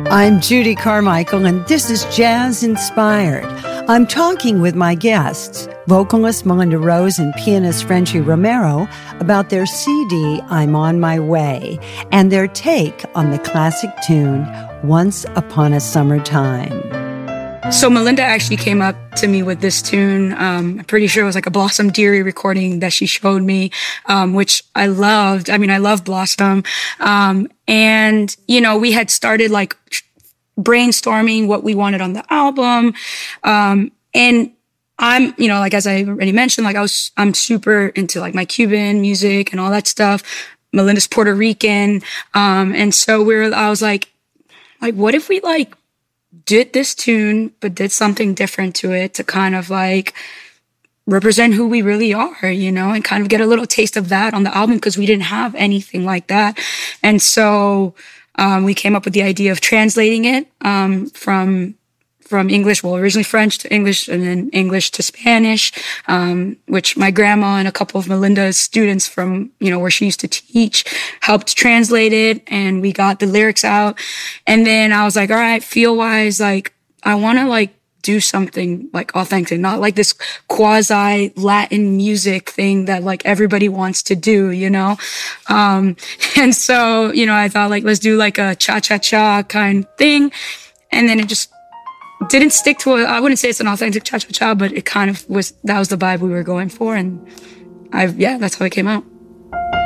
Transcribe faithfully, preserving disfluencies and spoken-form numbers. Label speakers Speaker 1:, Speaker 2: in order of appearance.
Speaker 1: I'm Judy Carmichael, and this is Jazz Inspired. I'm talking with my guests, vocalist Melinda Rose and pianist Frenchy Romero, about their C D, I'm On My Way, and their take on the classic tune, Once Upon a Summertime.
Speaker 2: So Melinda actually came up to me with this tune. Um, I'm pretty sure it was like a Blossom Dearie recording that she showed me, um, which I loved. I mean, I love Blossom. Um, and, you know, we had started like brainstorming what we wanted on the album. Um, and I'm, you know, like, as I already mentioned, like I was, I'm super into like my Cuban music and all that stuff. Melinda's Puerto Rican. Um, and so we're, I was like, like, what if we like, did this tune, but did something different to it to kind of like represent who we really are, you know, and kind of get a little taste of that on the album because we didn't have anything like that. And so um, we came up with the idea of translating it um, from from English, well, originally French to English and then English to Spanish, um, which my grandma and a couple of Melinda's students from, you know, where she used to teach helped translate it, and we got the lyrics out. And then I was like, all right, feel wise, like, I want to like do something like authentic, not like this quasi Latin music thing that like everybody wants to do, you know? Um, and so, you know, I thought like, let's do like a cha-cha-cha kind of thing. And then it just didn't stick to a, I wouldn't say it's an authentic cha-cha-cha, but it kind of was, that was the vibe we were going for. And I, yeah, that's how it came out.